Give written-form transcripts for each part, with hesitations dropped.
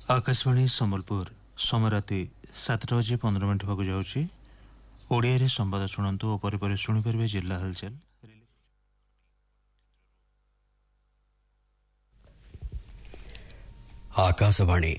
आकाशवाणी सम्बलपुर समय राति 7:15 होगा जाऊँगी। ओडिया संवाद शुणु और पर शुणिपारे जिला हलचल। आकाशवाणी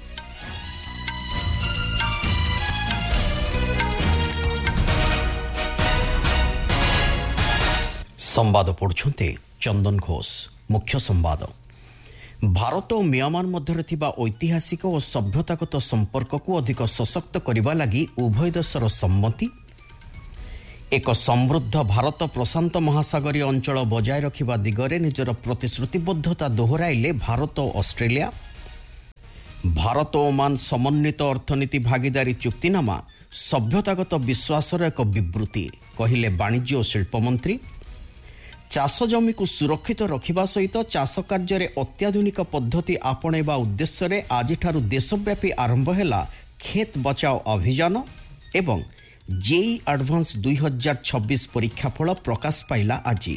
संवाद पढ़ुछन्ते चंदन घोष। मुख्य संवाद। भारत और म्यांमार मध्य थिबा ऐतिहासिक और सभ्यतागत संपर्क को अधिक सशक्त करबा लागि उभय देशर सम्मति। एक समृद्ध भारत प्रशांत महासागरीय अंचल बजाय रखिबा दिगरे निजर प्रतिश्रुतिबद्धता दोहराइले भारत और ऑस्ट्रेलिया। भारत और ओमान समन्वित अर्थनीति भागीदारी चुक्तिनामा सभ्यतागत विश्वासर एक विवृत्ति कहिले वाणिज्य और शिल्प मंत्री। चाष जमी को सुरक्षित रखिबा सहित चाष कार्य अत्याधुनिक पद्धति आपणेबा उद्देश्य आज देशव्यापी आरंभ हैला खेत बचाओ अभियान एवं जेई एडवांस 2026 परीक्षाफल प्रकाश पाइला आज।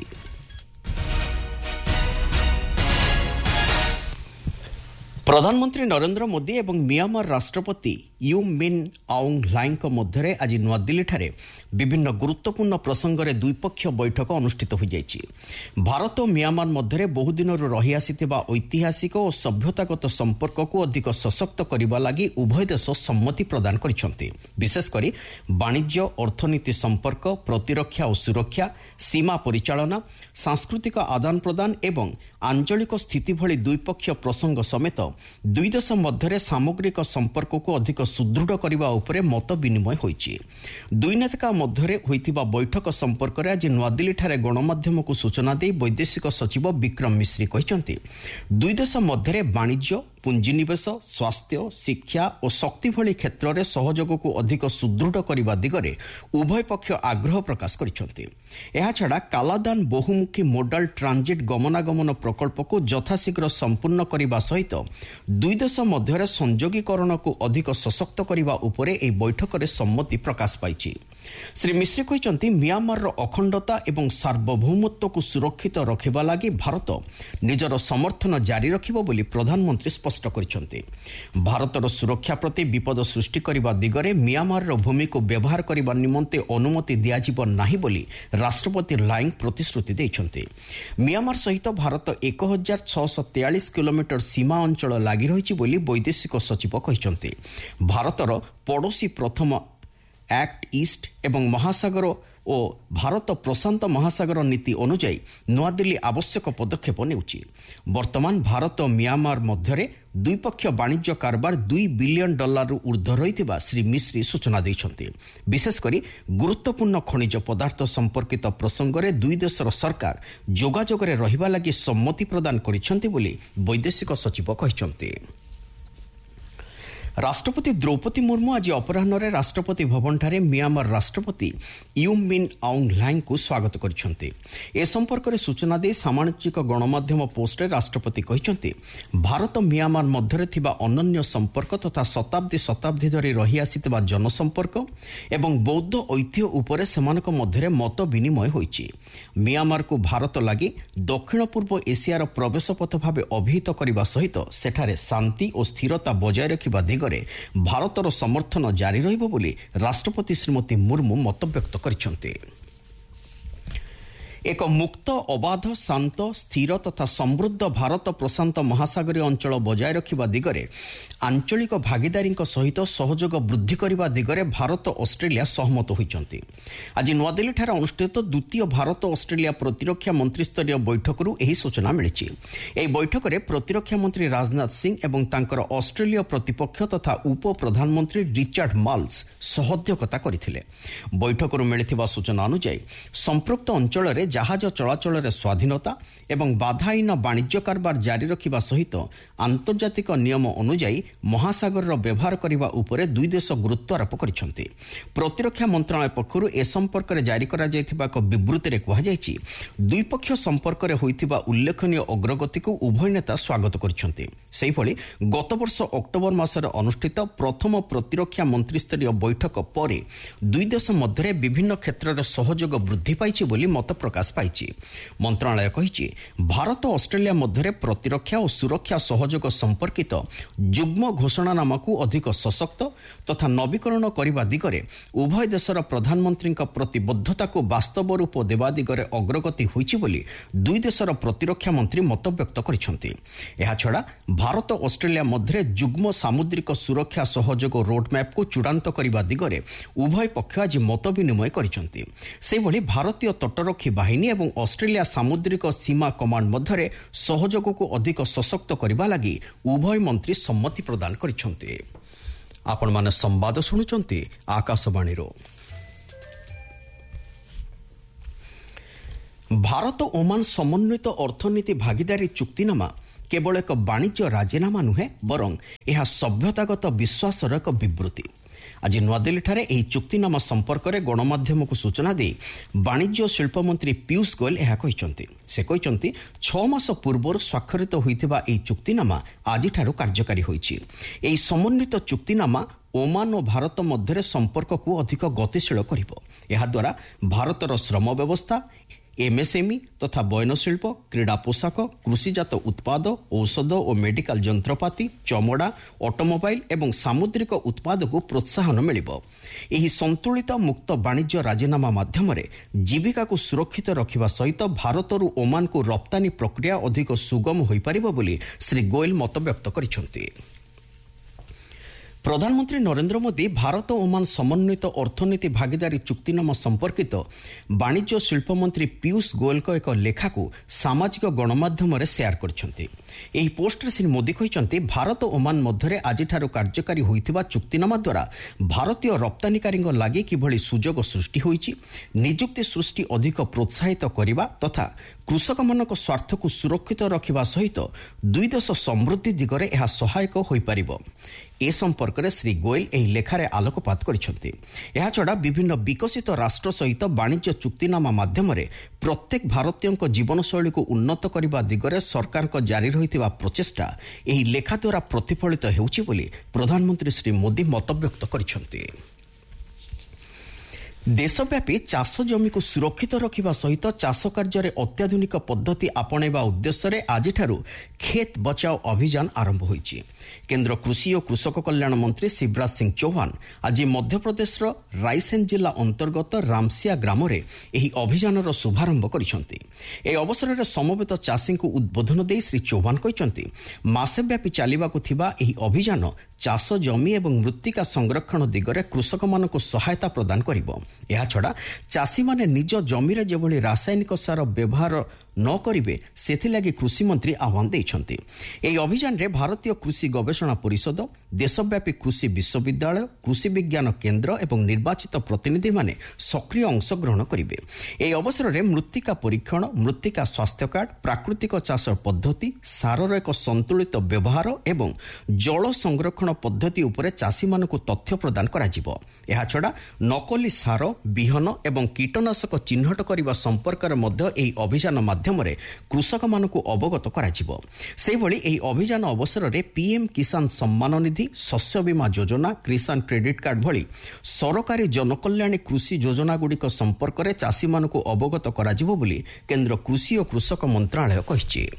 प्रधानमंत्री नरेंद्र मोदी एवं म्यांमार राष्ट्रपति यू मिन आउंग ह्लाइंग मध्य आज नुआदिल्ली ठारे विभिन्न गुरुत्वपूर्ण प्रसंग में द्विपक्षीय बैठक अनुष्ठित हो जाइछि। भारत और म्यांमार मध्य बहुदिन रही आसिथिबा ऐतिहासिक और सभ्यतागत संपर्क को अधिक सशक्त करबा लागि उभय देश सम्मति प्रदान करिसंति। विशेषकर वाणिज्य अर्थनीति संपर्क प्रतिरक्षा और सुरक्षा सीमा परिचालना सांस्कृतिक आदान प्रदान एवं आंचलिक स्थिति भली द्विपक्षीय प्रसंग समेत दुई देश मध्य सामग्रिक संपर्क को अधिक सुदृढ़ करबा उपरे मत विनिमय होइछि। दुई नेता मध्य होइतिबा बैठक संपर्क में आज नुआदिल्ली ठारे गणमाध्यम को सूचना दे वैदेशिक सचिव विक्रम मिश्री कहिसंति दुई देश मध्य वाणिज्य पुंजीनिवेश स्वास्थ्य शिक्षा और शक्ति भली क्षेत्र में सहयोग को अधिक सुदृढ़ करबा दिगरे उभय पक्ष आग्रह प्रकाश करिसंति। एहा छडा कालादान बहुमुखी मोडाल ट्रांजिट गमनागमन प्रकल्प को यथाशीघ्र संपूर्ण करबा सहित दुई देश मध्य संयोगीकरण को अधिक सशक्त करबा उपरे एही बैठक में सम्मति प्रकाश पाइछि। श्री मिश्री कहते म्यांमार अखंडता एवं सार्वभौमत्व को सुरक्षित रखिबा लागि भारत निजर समर्थन जारी रखिबो बोली प्रधानमंत्री स्पष्ट करिसंति। भारतर सुरक्षा प्रति विपद सृष्टि करबा दिगरे म्यांमार भूमि को व्यवहार करबा निमंते अनुमति दियाजिबो नाही बोली राष्ट्रपति लाइंग प्रतिश्रुति दैछंति। म्यांमार सहित भारत 1643 किलोमीटर सीमा अंचल लागि रहिछि बोली वैदेशिक सचिव कहिसंति। भारतर पड़ोसी प्रथम एक्ट ईस्ट एवं महासागर और भारत प्रशांत महासागर नीति अनुଯାयी नुआदिल्ली आवश्यक पदक्षेप नेउछि। वर्तमान भारत और म्यांमार मध्य द्विपक्षीय वाणिज्य कारबार $2 बिलियन ऊर्ध्व रहिथिबा श्री मिश्री सूचना दैछंती। विशेषकर गुरुत्वपूर्ण खनिज पदार्थ संपर्कित प्रसंग में दुई देशर सरकार जोगाजोग रे रहिबा लागि सम्मति प्रदान करिसंती बोली वैदेशिक सचिव कहिसंती। राष्ट्रपति द्रौपदी मुर्मू आज अपराह्न राष्ट्रपति भवन ठारे म्यांमार राष्ट्रपति यू मिन आउंग ह्लाइंग को स्वागत करिसंती। ए संपर्क में सूचना दे सामाजिक गणमाध्यम पोस्ट रे राष्ट्रपति कहिसंती भारत और म्यांमार मध्य थिबा अनन्य संपर्क तथा शताब्दी धरी रही आसिथिबा जनसंपर्क एवं बौद्ध ऐतिह्य उपरे सेमानक मध्य मत विनिमय होइछि। म्यांमार को भारत लागि दक्षिण पूर्व एशियार प्रवेश पथ भाव अभिहित करबा सहित सेठारे शांति और स्थिरता बजाय रखिबा दिगरे भारतर समर्थन जारी रहिबो बोली राष्ट्रपति श्रीमती मुर्मू मत व्यक्त करिसंती। एक मुक्त अबाध शांत स्थिर तथा समृद्ध भारत प्रशांत महासागरीय अंचल बजाय रखिबा दिगरे आंचलिक भागीदारी सहित सहयोग वृद्धि करबा दिगरे भारत ऑस्ट्रेलिया सहमत होइचंती। आज नुआदिल्ली ठारे अनुष्ठित द्वितीय भारत ऑस्ट्रेलिया प्रतिरक्षा मंत्री स्तरीय बैठकरू एही सूचना मिलिछि। एही बैठक रे प्रतिरक्षा मंत्री राजनाथ सिंह एवं तांकर ऑस्ट्रेलिया प्रतिपक्ष तथा उप प्रधानमंत्री रिचार्ड माल्स सहअध्यक्षता करथिले। बैठकरू मिलिथिबा सूचना अनुसार संपृक्त अंचल रे जहाज चलाचल रे स्वाधीनता एवं बाधाहीन वाणिज्य कारबार जारी रखिबा सहित आंतर्जातिक नियम अनुसार महासागर व्यवहार करने उपरे दुई देश गुरुत्व आरोप करिसंती। प्रतिरक्षा मंत्रालय पक्षरु ए संपर्क में जारी करा जायथिबा एक विवृत्ति रे कहा जायछि द्विपक्षीय संपर्क में होइथिबा उल्लेखनीय अग्रगति को उभय नेता स्वागत करिसंती। सेहि भली गत वर्ष अक्टोबर मासरे अनुष्ठित प्रथम प्रतिरक्षा मंत्री स्तरीय बैठक पर दुई देश मध्य विभिन्न क्षेत्र में सहयोग वृद्धि पाइछि बोली मत प्रकाश प्रकाश पाई। मंत्रालय कही भारत और ऑस्ट्रेलिया मध्य प्रतिरक्षा और सुरक्षा सहयोग संपर्कित युग्म घोषणानामा को अधिक सशक्त तथा नवीकरण करने दिगरे उभय देशर प्रधानमंत्री प्रतिबद्धता को वास्तव रूप देवा दिगरे अग्रगति होइछि बोली दुई देशर प्रतिरक्षा मंत्री मत व्यक्त करिसेंति। एहा छडा भारत और ऑस्ट्रेलिया मध्य युग्म सामुद्रिक सुरक्षा सहयोग रोडमैप को चूड़ांत करने दिगरे उभय पक्ष आज मत विनिमय करिसेंति। सेभली भारतीय तटरक्षी बाहिनी और ऑस्ट्रेलिया सामुद्रिक सीमा कमांड मध्य सहयोग को अधिक सशक्त करने लगी उभय मंत्री सम्मति प्रदान करिसेंति। आपण माने संवाद शुणुचंती आकाशवाणी। भारत ओमान समन्वित अर्थनीति भागीदारी चुक्तिनामा केवल एक वाणिज्य राजीनामा नुहे बरं यह सभ्यतागत विश्वासर एक विवृत्ति। आज नुआदिल्ली एही चुक्तिनामा संपर्क में गणमाध्यम को सूचना दे वाणिज्य और शिल्प मंत्री पीयूष गोयल यह कहते। से कहते 6 मास पूर्व स्वाक्षरित होइथिबा एही चुक्तिनामा आजिठारु कार्यकारी होइछि। एही समन्वित चुक्तिनामा ओमान और भारत मध्य संपर्क को अधिक गतिशील करिबो। एहा द्वारा भारतर श्रम व्यवस्था एमएसएमई तथा बयनशिल्प क्रीड़ा पोशाक कृषिजात उत्पाद औषध और मेडिकल जंत्रपाति चमड़ा ऑटोमोबाइल एवं सामुद्रिक उत्पाद को प्रोत्साहन मिलिबो। एही संतुलित मुक्त वाणिज्य राजीनामा माध्यम जीविका को सुरक्षित रखिबा सहित भारतरू ओमान को रप्तानी प्रक्रिया अधिक सुगम होई परिबो बोली श्री गोयल मत व्यक्त करिसेंति। प्रधानमंत्री नरेंद्र मोदी भारत और ओमान समन्वित अर्थनीति भागीदारी चुक्तिनामा संपर्कित वाणिज्य शिल्प मंत्री पीयूष गोयल को एक लेखा को सामाजिक गणमाध्यम शेयर करछंती। एही पोस्ट रे श्री मोदी कहते भारत और ओमान मध्य आज कार्यकारी होइथिबा चुक्तिनामा द्वारा भारतीय रप्तानीकारी लगी किभली सुजोग सृष्टि होइछि, नियुक्ति सृष्टि अधिक प्रोत्साहित करने तथा कृषक मानक स्वार्थ को सुरक्षित रखिबा सहित दुई देश समृद्धि दिगरे यह सहायक होई परिबो। ए संपर्क में श्री गोयल एही लेखारे आलोकपात करिसेंति। एहा छडा विभिन्न विकसित राष्ट्र सहित वाणिज्य चुक्तिनामा माध्यम प्रत्येक भारतीय जीवनशैली को उन्नत करने दिगरे सरकार जारी रहिथिबा प्रचेष्टा एही लेखा द्वारा प्रतिफलित हेउछि बोली प्रधानमंत्री श्री मोदी मत व्यक्त करिसेंति। देशव्यापी चाष जमी को सुरक्षित रखिबा सहित चाष कार्य अत्याधुनिक पद्धति आपणेबा उद्देश्य आज खेत बचाओ अभियान आरंभ होइछि। केंद्र कृषि और कृषक कल्याण मंत्री शिवराज सिंह चौहान आज मध्यप्रदेश रायसेन जिला अंतर्गत रामसिया ग्राम रे एही अभियान शुभारंभ करिसेंति। ए अवसर में समवेत चाषी को उद्बोधन दे श्री चौहान कहते मासे व्यापी चलिबाकु थिबा एही अभियान चाष जमी एवं मृत्तिका संरक्षण दिगरे कृषक मानक सहायता प्रदान करिबो। एहा छडा चाषी माने निज जमी रे जेभली रासायनिक सार व्यवहार न करिवे सेथिलागी कृषि मंत्री आह्वान दैछंती। एही अभियान रे भारतीय कृषि गवेषणा परिषद देशव्यापी कृषि विश्वविद्यालय कृषि विज्ञान केंद्र एवं निर्वाचित प्रतिनिधि माने सक्रिय अंशग्रहण करिवे। एही अवसर में मृत्तिका परीक्षण मृत्तिका स्वास्थ्य कार्ड प्राकृतिक चाष पद्धति सारर एक संतुलित व्यवहार एवं जल संरक्षण पद्धति उपरे चाषी मानकु तथ्य प्रदान करा जिवो। एहा छडा नकली सार बिहन एवं कीटनाशक चिन्हट करने संपर्क में एही अभियान माध्यम कृषक मानकु अवगत करा जिवो। सेभली एही अभियान अवसर में पीएम किसान सम्मान निधि शस्य बीमा योजना किसान क्रेडिट कार्ड भली सरकारी जनकल्याणी कृषि योजना गुड़िक संपर्क में चाषी मानकु अवगत करा जिवो बोली केंद्र कृषि और कृषक मंत्रालय कहिछि।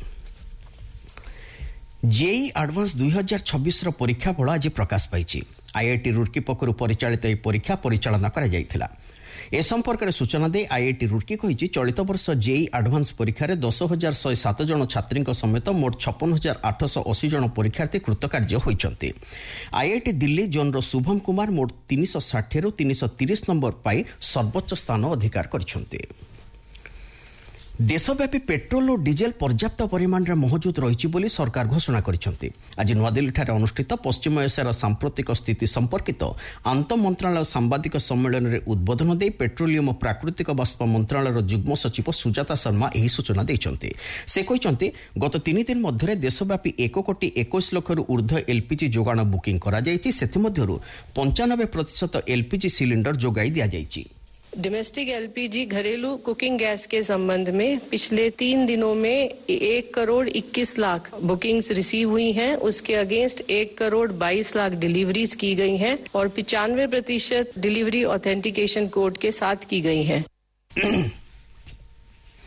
जेई एडवांस 2026 परीक्षा फल आज प्रकाश पाई। आईआईटी रुड़की पक्षरु परिचालित यह परीक्षा परिचालना करा जायथिला। ए संपर्क में सूचना दे आईआईटी रुड़की कहिछि चलित वर्ष जेई एडवांस परीक्षा 10,107 जन छात्री समेत मोट 56,880 जन परीक्षार्थी कृतकार्य होइछन्ति। आईआईटी दिल्ली जोन शुभम कुमार मोट 360 रु 330 नंबर पाई सर्वोच्च स्थान अधिकार करिछन्ति। देशव्यापी पेट्रोल और डीजेल पर्याप्त परिमाण में मौजूद रही बोली सरकार घोषणा करिसेंति। आज नुआदिल्ली अनुष्ठित पश्चिम एशियार सांप्रतिक स्थिति संपर्कित आंत मंत्रालय सांबादिक सम्मेलन में उद्बोधन दे पेट्रोलियम और प्राकृतिक बाष्प मंत्रालय युग्म सचिव सुजाता शर्मा यही सूचना देइछन्ति। से कहते गत 3 दिन मध्य देशव्यापी 1,21,00,000 ऊर्ध्व एलपीजी जोगाण बुकिंग करा जायछि। सेथिमध्यरु 95% एलपीजी सिलिंडर जोगाई दिया जायछि। डोमेस्टिक एलपीजी घरेलू कुकिंग गैस के संबंध में पिछले 3 दिनों में 1,21,00,000 बुकिंग्स रिसीव हुई हैं। उसके अगेंस्ट 1,22,00,000 डिलीवरीज की गई हैं और 95% डिलीवरी ऑथेंटिकेशन कोड के साथ की गई हैं।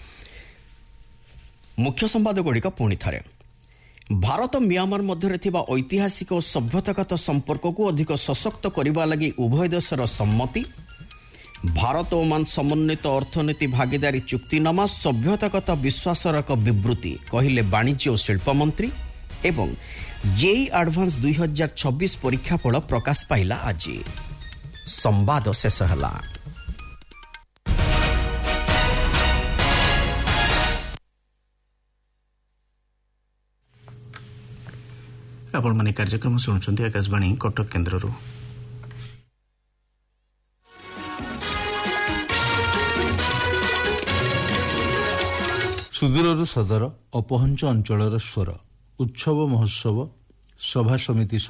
मुख्य संवादगुड़िक पुणी थे। भारत म्यांमार मध्य थिबा ऐतिहासिक और सभ्यतागत संपर्क को अधिक सशक्त करने लगी उभय देशर सम्मति। भारत ओमान समन्वित अर्थनीति भागीदारी चुक्तिनामा सभ्यतागत विश्वासर एक विवृत्ति कहले वाणिज्य और शिल्प मंत्री। एवं जेई एडवांस 2026 परीक्षाफल प्रकाश पाइला। आज संवाद शेष है। आपण माने कार्यक्रम शुणुंट आकाशवाणी कटक केन्द्र। सुदूर सदर अपहंच अंचल स्वर उत्सव महोत्सव सभा समिति